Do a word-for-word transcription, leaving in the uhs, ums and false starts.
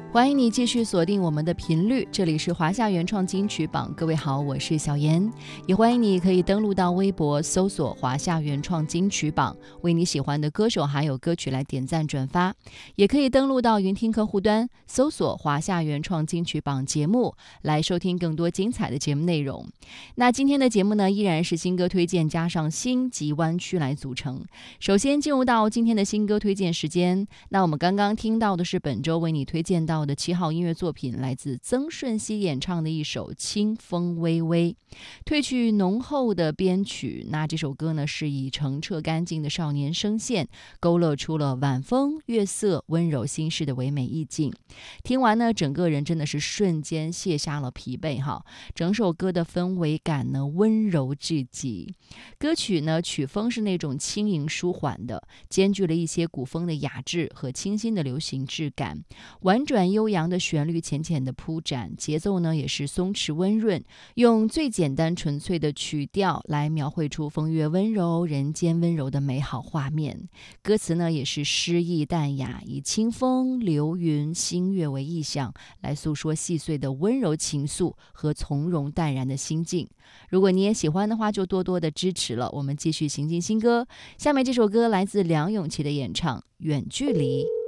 欢迎你继续锁定我们的频率，这里是华夏原创金曲榜。各位好，我是小妍，也欢迎你可以登录到微博搜索华夏原创金曲榜，为你喜欢的歌手还有歌曲来点赞转发，也可以登录到云听客户端搜索华夏原创金曲榜节目，来收听更多精彩的节目内容。那今天的节目呢，依然是新歌推荐加上星级湾区来组成。首先进入到今天的新歌推荐时间，那我们刚刚听到的是本周为你推荐到的七号音乐作品，来自曾舜晞演唱的一首《清风微微》，褪去浓厚的编曲。那这首歌呢，是以澄澈干净的少年声线，勾勒出了晚风、月色、温柔心事的唯美意境。听完呢，整个人真的是瞬间卸下了疲惫哈。整首歌的氛围感呢，温柔至极。歌曲呢，曲风是那种轻盈舒缓的，兼具了一些古风的雅致和清新的流行质感。婉转悠扬的旋律浅浅的铺展，节奏呢也是松弛温润，用最简单纯粹的曲调来描绘出风月温柔、人间温柔的美好画面。歌词呢也是诗意淡雅，以清风、流云、星月为意象，来诉说细碎的温柔情愫和从容淡然的心境。如果你也喜欢的话，就多多的支持了。我们继续行进新歌，下面这首歌来自梁咏琪的演唱《远距离》。